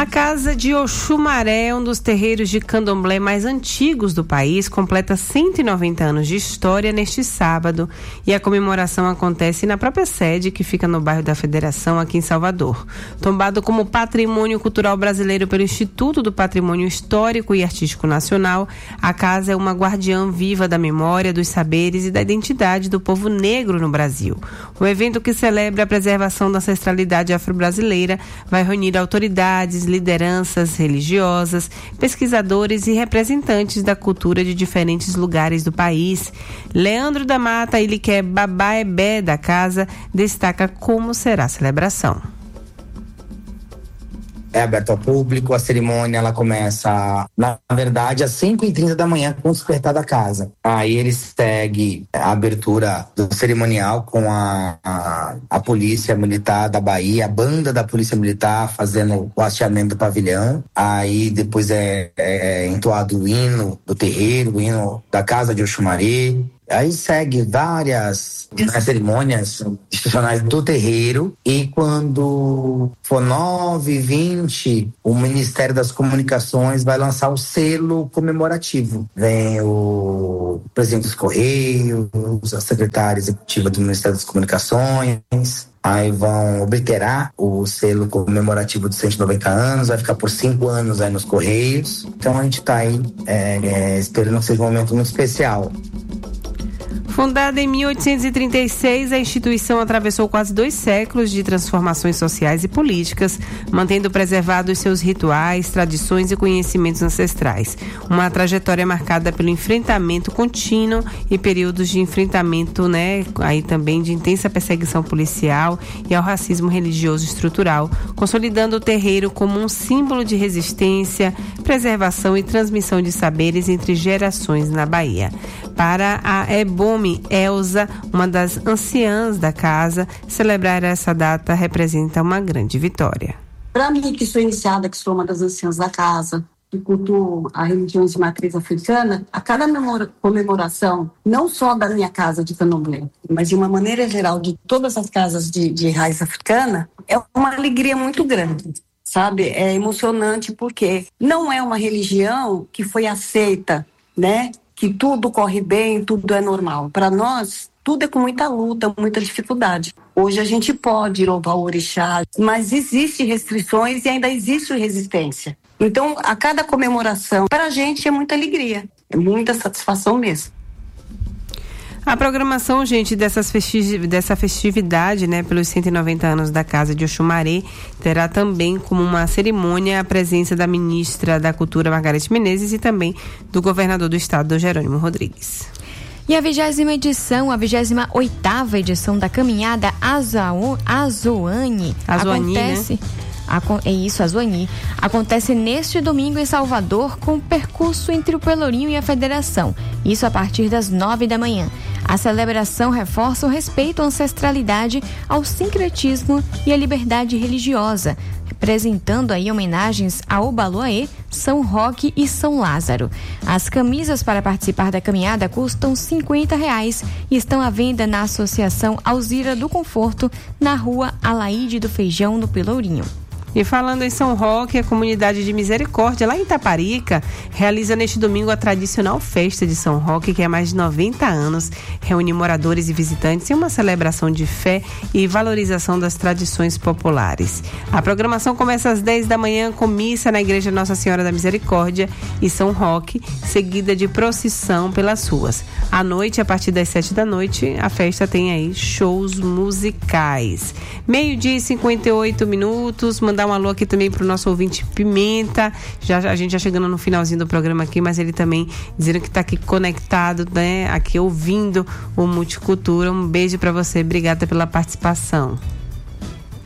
A Casa de Oxumaré, um dos terreiros de candomblé mais antigos do país, completa 190 anos de história neste sábado, e a comemoração acontece na própria sede, que fica no bairro da Federação, aqui em Salvador. Tombado como Patrimônio Cultural Brasileiro pelo Instituto do Patrimônio Histórico e Artístico Nacional, a casa é uma guardiã viva da memória, dos saberes e da identidade do povo negro no Brasil. O evento, que celebra a preservação da ancestralidade afro-brasileira, vai reunir autoridades, lideranças religiosas, pesquisadores e representantes da cultura de diferentes lugares do país. Leandro da Mata, ele que é babaebé da casa, destaca como será a celebração. É aberto ao público, a cerimônia ela começa, na verdade, às 5h30 da manhã com o despertar da casa. Aí ele segue a abertura do cerimonial com a Polícia Militar da Bahia, a banda da Polícia Militar fazendo o hasteamento do pavilhão. Aí depois é entoado o hino do terreiro, o hino da Casa de Oxumaré. Aí segue várias cerimônias institucionais do terreiro, e quando for 9h20, o Ministério das Comunicações vai lançar o selo comemorativo. Vem o presidente dos Correios, a secretária executiva do Ministério das Comunicações. Aí vão obliterar o selo comemorativo de 190 anos, vai ficar por 5 anos aí nos Correios. Então a gente está aí esperando que seja um momento muito especial. Fundada em 1836, a instituição atravessou quase 2 séculos de transformações sociais e políticas, mantendo preservados seus rituais, tradições e conhecimentos ancestrais. Uma trajetória marcada pelo enfrentamento contínuo e períodos de enfrentamento, aí também de intensa perseguição policial e ao racismo religioso estrutural, consolidando o terreiro como um símbolo de resistência, preservação e transmissão de saberes entre gerações na Bahia. Para a Ebome Elza, uma das anciãs da casa, celebrar essa data representa uma grande vitória. Para mim, que sou iniciada, que sou uma das anciãs da casa, que cultuo a religião de matriz africana, a cada comemoração, não só da minha casa de candomblé, mas de uma maneira geral de todas as casas de raiz africana, é uma alegria muito grande. Sabe? É emocionante porque não é uma religião que foi aceita, que tudo corre bem, tudo é normal. Para nós, tudo é com muita luta, muita dificuldade. Hoje a gente pode louvar o orixá, mas existem restrições e ainda existe resistência. Então, a cada comemoração, para a gente é muita alegria, é muita satisfação mesmo. A programação, gente, dessa festividade, pelos 190 anos da Casa de Oxumaré, terá também como uma cerimônia a presença da ministra da Cultura, Margareth Menezes, e também do governador do estado, Jerônimo Rodrigues. E a 28ª edição da Caminhada Azoani acontece... Azoani. Acontece neste domingo em Salvador, com percurso entre o Pelourinho e a Federação. Isso a partir das 9 da manhã. A celebração reforça o respeito à ancestralidade, ao sincretismo e à liberdade religiosa, apresentando aí homenagens a Obaloaê, São Roque e São Lázaro. As camisas para participar da caminhada custam R$50 e estão à venda na Associação Alzira do Conforto, na rua Alaide do Feijão, no Pelourinho. E falando em São Roque, a comunidade de Misericórdia, lá em Itaparica, realiza neste domingo a tradicional festa de São Roque, que há mais de 90 anos reúne moradores e visitantes em uma celebração de fé e valorização das tradições populares. A programação começa às 10 da manhã com missa na Igreja Nossa Senhora da Misericórdia e São Roque, seguida de procissão pelas ruas. À noite, a partir das 7 da noite, a festa tem aí shows musicais. 12h58, mandar um alô aqui também para o nosso ouvinte Pimenta, a gente já chegando no finalzinho do programa aqui, mas ele também dizendo que está aqui conectado, aqui ouvindo o Multicultura. Um beijo para você, obrigada pela participação.